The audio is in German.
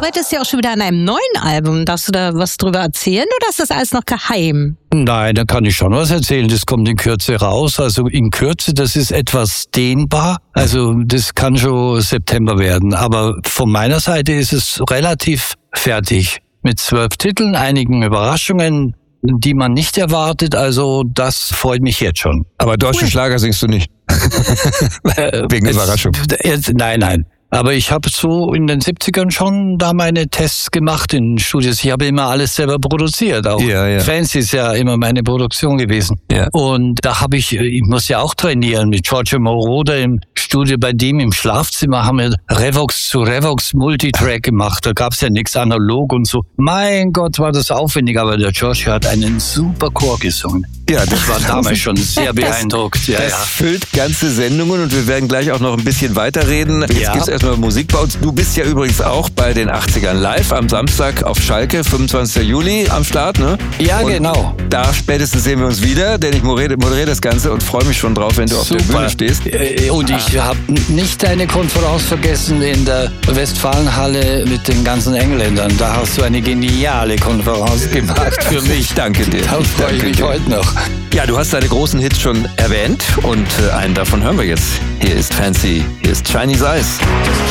arbeitest ja auch schon wieder an einem neuen Album. Darfst du da was drüber erzählen oder ist das alles noch geheim? Nein, da kann ich schon was erzählen. Das kommt in Kürze raus. Also in Kürze, das ist etwas dehnbar. Also das kann schon September werden. Aber von meiner Seite ist es relativ fertig. Mit 12 Titeln, einigen Überraschungen, die man nicht erwartet. Also das freut mich jetzt schon. Aber deutsche Schlager singst du nicht? Wegen Überraschung. Nein. Aber ich habe so in den 70ern schon da meine Tests gemacht in Studios. Ich habe immer alles selber produziert. Auch Fancy ist ja immer meine Produktion gewesen. Ja. Und da habe ich muss ja auch trainieren mit Giorgio Moroder im Studio. Bei dem im Schlafzimmer haben wir Revox zu Revox Multitrack gemacht. Da gab's ja nichts analog und so. Mein Gott, war das aufwendig. Aber der Giorgio hat einen super Chor gesungen. Ja, das war damals schon sehr beeindruckt. Das füllt ganze Sendungen und wir werden gleich auch noch ein bisschen weiterreden. Jetzt gibt's erstmal Musik bei uns. Du bist ja übrigens auch bei den 80ern live am Samstag auf Schalke, 25. Juli am Start, ne? Ja, und genau. Da spätestens sehen wir uns wieder, denn ich moderiere das Ganze und freue mich schon drauf, wenn du auf der Bühne stehst. Und ich habe nicht deine Konferenz vergessen in der Westfalenhalle mit den ganzen Engländern. Da hast du eine geniale Konferenz gemacht für mich. Danke dir. Da freue ich mich heute noch. Ja, du hast deine großen Hits schon erwähnt und einen davon hören wir jetzt. Hier ist Fancy, hier ist Chinese Eyes.